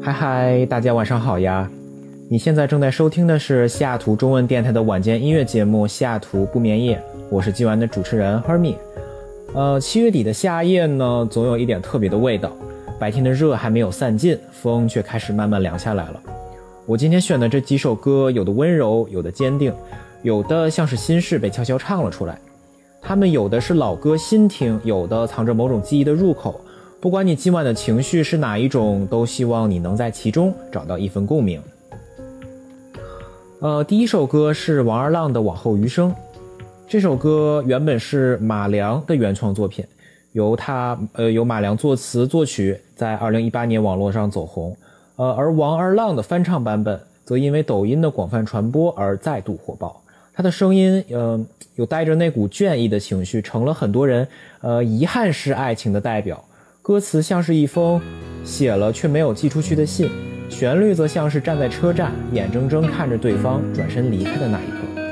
嗨嗨，大家晚上好呀！你现在正在收听的是西雅图中文电台的晚间音乐节目《西雅图不眠夜》，我是今晚的主持人 Hermie。7月底的夏夜呢，总有一点特别的味道。白天的热还没有散尽，风却开始慢慢凉下来了。我今天选的这几首歌，有的温柔，有的坚定，有的像是心事被悄悄唱了出来。他们有的是老歌新听，有的藏着某种记忆的入口。不管你今晚的情绪是哪一种，都希望你能在其中找到一份共鸣。第一首歌是王二浪的《往后余生》。这首歌原本是马良的原创作品，由马良作词作曲，在2018年网络上走红。而王二浪的翻唱版本则因为抖音的广泛传播而再度火爆。他的声音有带着那股倦意的情绪，成了很多人遗憾式爱情的代表。歌词像是一封写了却没有寄出去的信，旋律则像是站在车站眼睁睁看着对方转身离开的那一刻。